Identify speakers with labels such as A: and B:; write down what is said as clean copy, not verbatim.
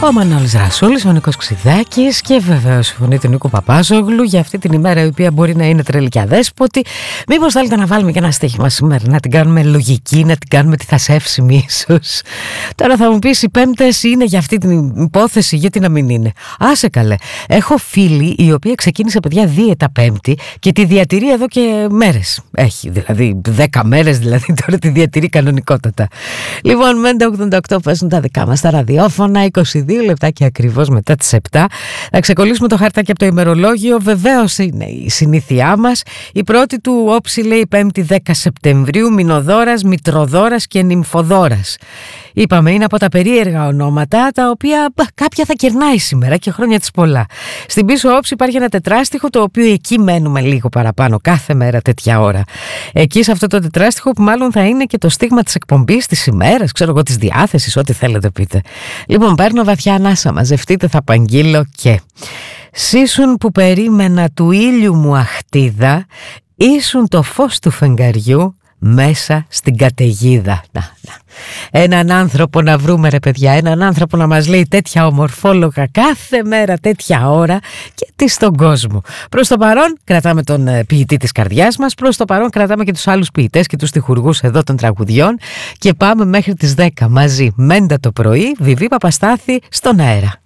A: Ο Μανώλης Ρασούλης, ο Νίκος Ξηδάκης και βεβαίως η φωνή του Νίκου Παπάζογλου για αυτή την ημέρα, η οποία μπορεί να είναι τρελή και αδέσποτη. Μήπως θέλετε να βάλουμε και ένα στοίχημα σήμερα, να την κάνουμε λογική, να την κάνουμε τυθασεύσιμη ίσως? Τώρα θα μου πεις, οι Πέμπτες είναι για αυτή την υπόθεση, γιατί να μην είναι? Άσε καλέ. Έχω φίλη η οποία ξεκίνησε, παιδιά, δίαιτα Πέμπτη και τη διατηρεί εδώ και μέρες. Έχει δηλαδή 10 μέρες, δηλαδή τώρα τη διατηρεί κανονικότατα. Λοιπόν, Μέντα 88 παίζουν τα δικά μας τα ραδιόφωνα, 22 λεπτάκια ακριβώς μετά τις 7. Θα ξεκολλήσουμε το χαρτάκι από το ημερολόγιο. Βεβαίως είναι η συνήθειά μας. Η πρώτη του όψη λέει 5η 10 Σεπτεμβρίου, Μηνοδόρας, Μητροδόρας και Νυμφοδόρας. Είπαμε, είναι από τα περίεργα ονόματα, τα οποία κάποια θα κερνάει σήμερα και χρόνια της πολλά. Στην πίσω όψη υπάρχει ένα τετράστιχο, το οποίο εκεί μένουμε λίγο παραπάνω κάθε μέρα τέτοια ώρα. Εκεί σε αυτό το τετράστιχο, που μάλλον θα είναι και το στίγμα της εκπομπής, της ημέρας, ξέρω εγώ, της διάθεσης, ό,τι θέλετε πείτε. Λοιπόν, παίρνω βαθιά ανάσα, μαζευτείτε, θα απαγγείλω και «Σύσουν που περίμενα του ήλιου μου αχτίδα, ήσουν το φως του φεγγαριού μέσα στην καταιγίδα». Έναν άνθρωπο να βρούμε, ρε παιδιά, έναν άνθρωπο να μας λέει τέτοια ομορφόλογα κάθε μέρα, τέτοια ώρα, και τι στον κόσμο. Προς το παρόν κρατάμε τον ποιητή της καρδιάς μας, προς το παρόν κρατάμε και τους άλλους ποιητές και τους στιχουργούς εδώ των τραγουδιών, και πάμε μέχρι τις 10 μαζί. Μέντα το πρωί, Βιβί Παπαστάθη στον αέρα.